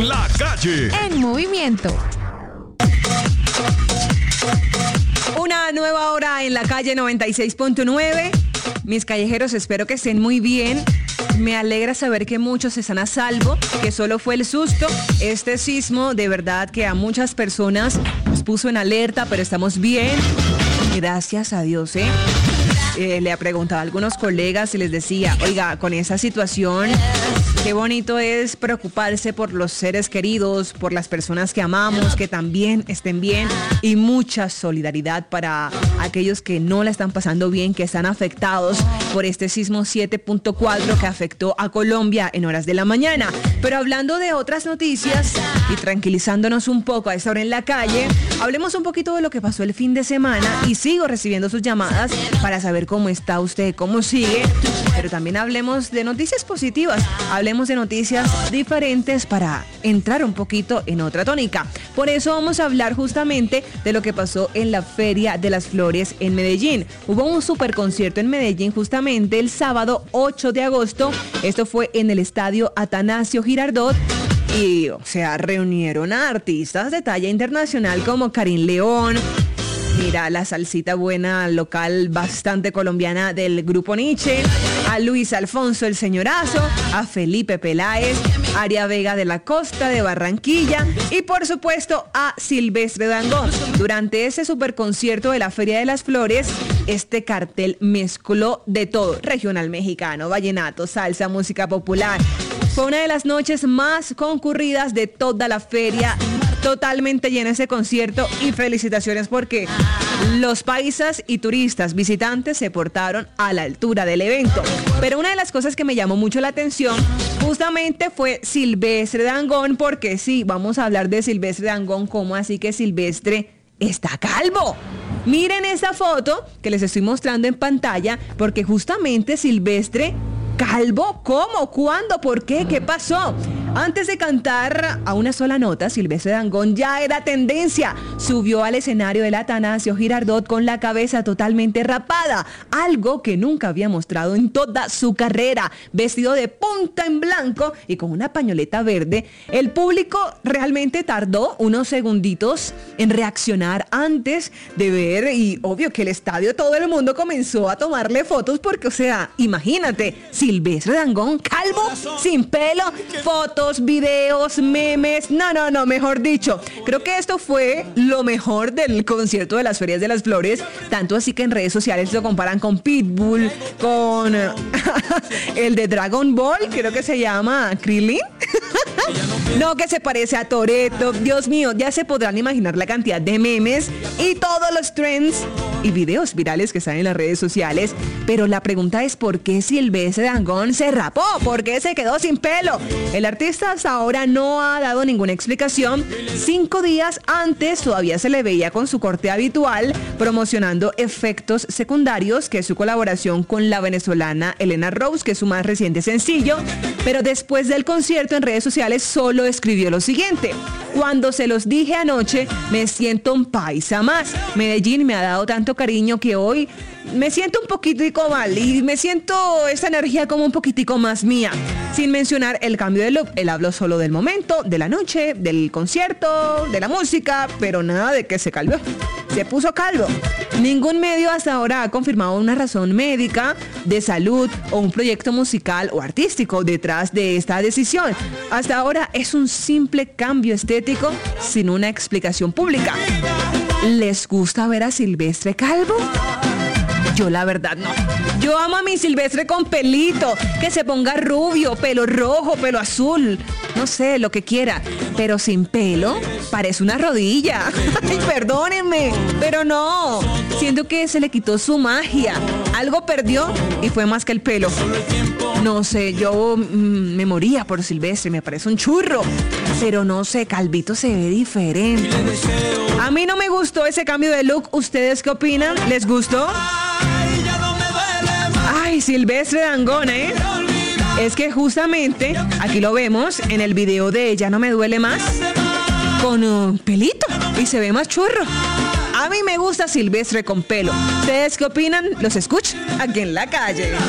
la calle. En movimiento. Una nueva hora en la calle 96.9. Mis callejeros, espero que estén muy bien. Me alegra saber que muchos están a salvo, que solo fue el susto. Este sismo, de verdad que a muchas personas nos puso en alerta, pero estamos bien. Gracias a Dios, le preguntaba a algunos colegas y les decía, oiga, con esa situación, qué bonito es preocuparse por los seres queridos, por las personas que amamos, que también estén bien, y mucha solidaridad para aquellos que no la están pasando bien, que están afectados por este sismo 7.4 que afectó a Colombia en horas de la mañana. Pero hablando de otras noticias y tranquilizándonos un poco a esta hora en la calle, hablemos un poquito de lo que pasó el fin de semana y sigo recibiendo sus llamadas para saber cómo está usted, cómo sigue, pero también hablemos de noticias positivas, hablemos de noticias diferentes para entrar un poquito en otra tónica. Por eso vamos a hablar justamente de lo que pasó en la Feria de las Flores en Medellín. Hubo un super concierto en Medellín justamente el sábado 8 de agosto, esto fue en el estadio Atanasio Girardot. Y, o sea, reunieron a artistas de talla internacional como Karim León. Mira, la salsita buena local bastante colombiana del grupo Nietzsche, a Luis Alfonso el Señorazo, a Felipe Peláez, Aria Vega de la Costa de Barranquilla y por supuesto a Silvestre Dangond. Durante ese superconcierto de la Feria de las Flores, este cartel mezcló de todo, regional mexicano, vallenato, salsa, música popular. Fue una de las noches más concurridas de toda la feria, totalmente lleno ese concierto y felicitaciones porque los paisas y turistas visitantes se portaron a la altura del evento. Pero una de las cosas que me llamó mucho la atención justamente fue Silvestre Dangond, porque sí, vamos a hablar de Silvestre Dangond, ¿cómo así que Silvestre está calvo? Miren esa foto que les estoy mostrando en pantalla, porque justamente Silvestre calvo, ¿cómo? ¿Cuándo? ¿Por qué? ¿Qué pasó? Antes de cantar a una sola nota, Silvestre Dangond ya era tendencia. Subió al escenario del Atanasio Girardot con la cabeza totalmente rapada, algo que nunca había mostrado en toda su carrera. Vestido de punta en blanco y con una pañoleta verde, el público realmente tardó unos segunditos en reaccionar antes de ver, y obvio que el estadio, todo el mundo comenzó a tomarle fotos porque, o sea, imagínate, Silvestre Dangond calvo, sin pelo, fotos, videos, memes, no, mejor dicho, creo que esto fue lo mejor del concierto de las Ferias de las Flores, tanto así que en redes sociales lo comparan con Pitbull, con el de Dragon Ball, creo que se llama Krillin, no, que se parece a Toretto. Dios mío, ya se podrán imaginar la cantidad de memes y todos los trends y videos virales que están en las redes sociales, pero la pregunta es ¿por qué Silvestre Dangond se rapó? ¿Por qué se quedó sin pelo? El artista hasta ahora no ha dado ninguna explicación. 5 días antes todavía se le veía con su corte habitual, promocionando Efectos Secundarios, que es su colaboración con la venezolana Elena Rose, que es su más reciente sencillo, pero después del concierto en redes sociales solo escribió lo siguiente: cuando se los dije anoche, me siento un paisa más. Medellín me ha dado tanto cariño que hoy me siento un poquitico mal y me siento esta energía como un poquitico más mía. Sin mencionar el cambio de look, él habló solo del momento, de la noche, del concierto, de la música, pero nada de que se calvó. Se puso calvo. Ningún medio hasta ahora ha confirmado una razón médica, de salud o un proyecto musical o artístico detrás de esta decisión. Hasta ahora es un simple cambio estético sin una explicación pública. ¿Les gusta ver a Silvestre calvo? Yo la verdad no. Yo amo a mi Silvestre con pelito, que se ponga rubio, pelo rojo, pelo azul, no sé, lo que quiera, pero sin pelo parece una rodilla. Ay, perdónenme, pero no, siento que se le quitó su magia, algo perdió y fue más que el pelo. No sé, yo me moría por Silvestre, me parece un churro, pero no sé, calvito se ve diferente. A mí no me gustó ese cambio de look, ¿ustedes qué opinan? ¿Les gustó? Ay, Silvestre Dangond, Es que justamente, aquí lo vemos en el video de Ya no me duele más, con un pelito y se ve más churro. A mí me gusta Silvestre con pelo. ¿Ustedes qué opinan? Los escucho aquí en la calle.